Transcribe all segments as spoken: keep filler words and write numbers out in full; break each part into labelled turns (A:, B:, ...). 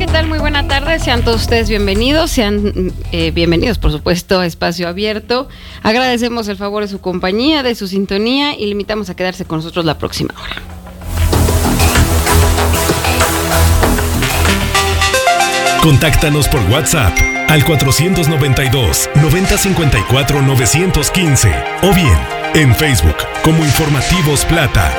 A: tal? Muy buena tarde, sean todos ustedes bienvenidos, sean eh, bienvenidos por supuesto a Espacio Abierto. Agradecemos el favor de su compañía, de su sintonía y le invitamos a quedarse con nosotros la próxima hora.
B: Contáctanos por WhatsApp al cuatrocientos noventa y dos, noventa cincuenta y cuatro, novecientos quince o bien en Facebook como Informativos Plata.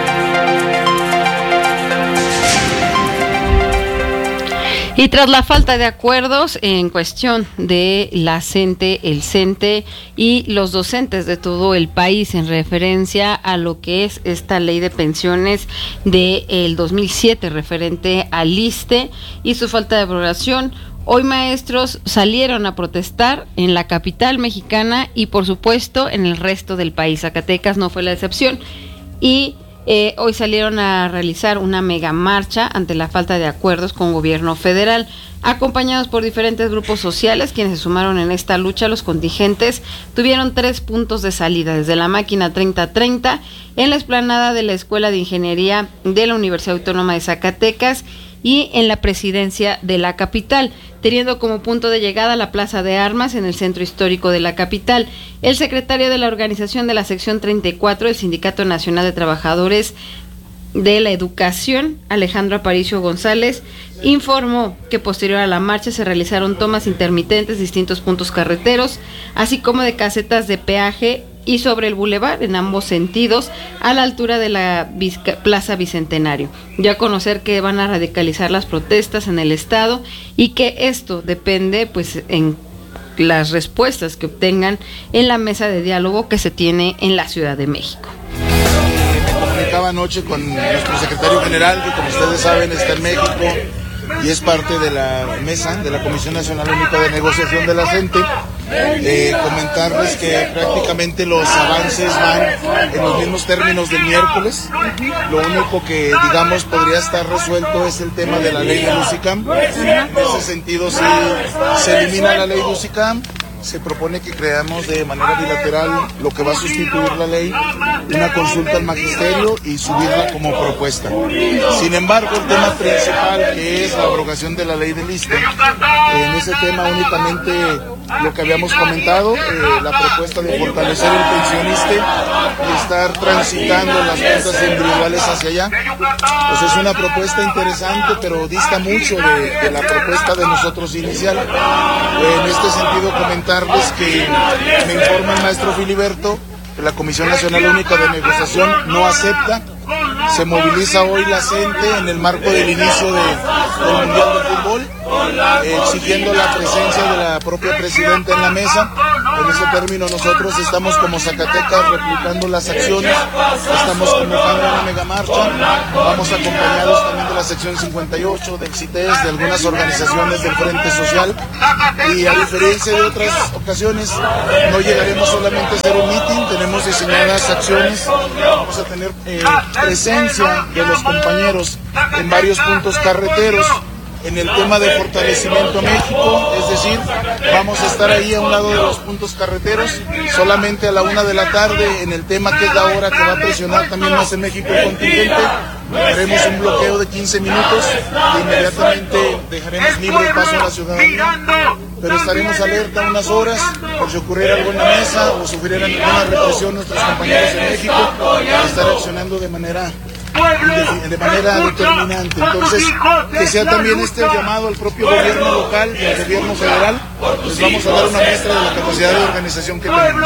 A: Y tras la falta de acuerdos en cuestión de la CENTE, el CENTE y los docentes de todo el país en referencia a lo que es esta ley de pensiones del dos mil siete referente al ISSSTE y su falta de aprobación, hoy maestros salieron a protestar en la capital mexicana y por supuesto en el resto del país. Zacatecas no fue la excepción y Eh, hoy salieron a realizar una mega marcha ante la falta de acuerdos con gobierno federal, acompañados por diferentes grupos sociales quienes se sumaron en esta lucha. Los contingentes tuvieron tres puntos de salida, desde la máquina treinta treinta, en la explanada de la Escuela de Ingeniería de la Universidad Autónoma de Zacatecas y en la presidencia de la capital, teniendo como punto de llegada la Plaza de Armas en el centro histórico de la capital. El secretario de la organización de la sección treinta y cuatro del Sindicato Nacional de Trabajadores de la Educación, Alejandro Aparicio González, informó que posterior a la marcha se realizaron tomas intermitentes de distintos puntos carreteros, así como de casetas de peaje y sobre el bulevar en ambos sentidos a la altura de la Vizca- Plaza Bicentenario. Ya conocer que van a radicalizar las protestas en el estado y que esto depende pues en las respuestas que obtengan en la mesa de diálogo que se tiene en la Ciudad de México.
C: Me comunicaba anoche con nuestro secretario general, que como ustedes saben está en México y es parte de la mesa de la Comisión Nacional Única de Negociación de la CENTE. Eh, comentarles que prácticamente los avances van en los mismos términos del miércoles. Lo único que digamos podría estar resuelto es el tema de la ley de Lusicam. En ese sentido sí se elimina la ley de Lusicam. Se propone que creamos de manera bilateral lo que va a sustituir la ley, una consulta al magisterio y subirla como propuesta. Sin embargo, el tema principal, que es la abrogación de la ley del ISSSTE, en ese tema únicamente lo que habíamos comentado, eh, la propuesta de fortalecer el pensioniste y estar transitando las cuentas individuales hacia allá, pues es una propuesta interesante, pero dista mucho de, de la propuesta de nosotros inicial. En este sentido, comentarles que me informa el maestro Filiberto que la Comisión Nacional Única de Negociación no acepta. Se moviliza hoy la CENTE en el marco del inicio de, del Mundial de Fútbol, eh, exigiendo la presencia de la propia presidenta en la mesa. En ese término nosotros estamos como Zacatecas replicando las acciones, estamos convocando una mega marcha, vamos acompañados también de la sección cincuenta y ocho, del CITES, de algunas organizaciones del Frente Social, y a diferencia de otras ocasiones no llegaremos solamente a hacer un meeting, tenemos diseñadas acciones, vamos a tener eh, presencia de los compañeros en varios puntos carreteros en el tema de fortalecimiento a México, es decir, vamos a estar ahí a un lado de los puntos carreteros, solamente a la una de la tarde en el tema que es la hora que va a presionar también más en México el contingente. Haremos un bloqueo de quince minutos e inmediatamente dejaremos libre el paso a la ciudadanía, pero estaremos alerta unas horas por si ocurriera algo en la mesa o sufrieran alguna represión nuestros compañeros en México, para estar accionando de manera de, de manera determinante. Entonces, que sea también este el llamado al propio gobierno local y al gobierno federal, les vamos a dar una muestra de la capacidad de organización que tenemos.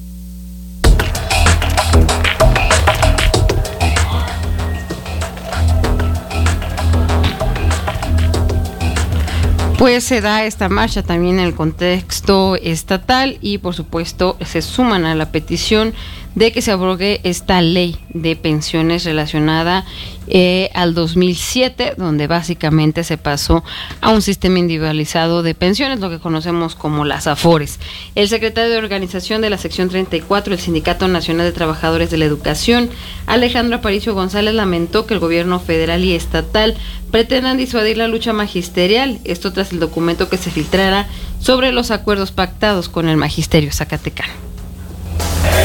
A: Pues se da esta marcha también en el contexto estatal y por supuesto se suman a la petición de que se abrogue esta ley de pensiones relacionada eh, al dos mil siete, donde básicamente se pasó a un sistema individualizado de pensiones, lo que conocemos como las AFORES. El secretario de organización de la sección treinta y cuatro del Sindicato Nacional de Trabajadores de la Educación, Alejandro Aparicio González, lamentó que el gobierno federal y estatal pretendan disuadir la lucha magisterial, esto tras el documento que se filtrara sobre los acuerdos pactados con el magisterio zacatecano.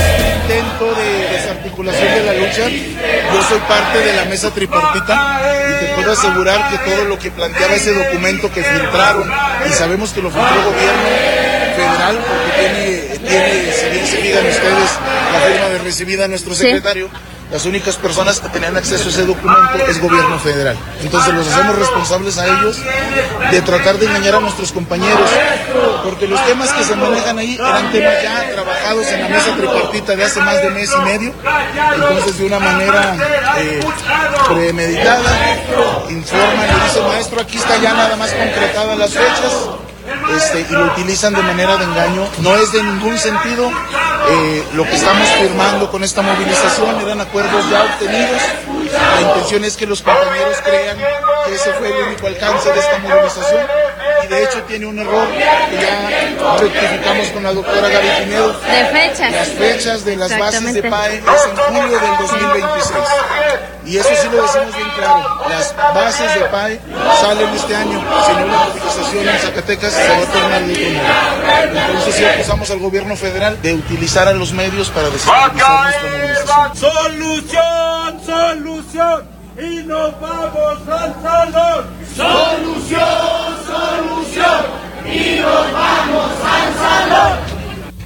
C: intento de desarticulación de la lucha. Yo soy parte de la mesa tripartita y te puedo asegurar que todo lo que planteaba ese documento que filtraron, y sabemos que lo filtró el gobierno federal porque tiene, tiene si bien se fijan ustedes, la firma de recibida a nuestro secretario, sí. Las únicas personas que tenían acceso a ese documento es gobierno federal. Entonces los hacemos responsables a ellos de tratar de engañar a nuestros compañeros, porque los temas que se manejan ahí eran temas ya trabajados en la mesa tripartita de hace más de mes y medio. Entonces de una manera eh, premeditada informan, le dicen, maestro, aquí está ya nada más concretadas las fechas. Este, y lo utilizan de manera de engaño. No es de ningún sentido eh, lo que estamos firmando con esta movilización, eran acuerdos ya obtenidos. La intención es que los compañeros crean que ese fue el único alcance de esta movilización, y de hecho tiene un error que ya rectificamos con la doctora Gaby Pinedo.
D: ¿De fechas?
C: Las fechas de las bases de P A E es en julio del dos mil veintiséis. Y eso sí lo decimos bien claro, las bases de P A E salen este año, si no la movilización en Zacatecas se va a tornar de otro modo. Entonces sí acusamos al gobierno federal de utilizar a los medios para desestabilizar nuestra movilización.
E: Solución, solución, y nos vamos al salón. Solución, solución, y nos vamos al salón.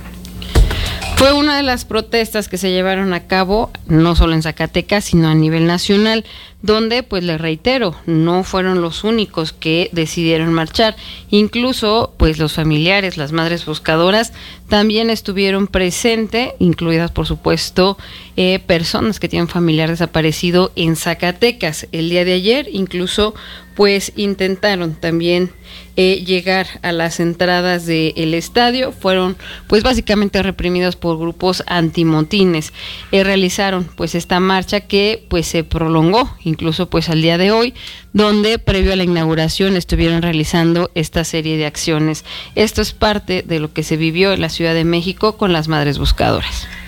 A: Fue una de las protestas que se llevaron a cabo, no solo en Zacatecas, sino a nivel nacional, donde, pues les reitero, no fueron los únicos que decidieron marchar. Incluso, pues los familiares, las madres buscadoras, también estuvieron presentes, incluidas, por supuesto, eh, personas que tienen familiar desaparecido en Zacatecas. El día de ayer, incluso, pues intentaron también eh, llegar a las entradas del estadio, fueron pues básicamente reprimidos por grupos antimotines. Eh, realizaron pues esta marcha que pues se prolongó incluso pues al día de hoy, donde previo a la inauguración estuvieron realizando esta serie de acciones. Esto es parte de lo que se vivió en la Ciudad de México con las madres buscadoras.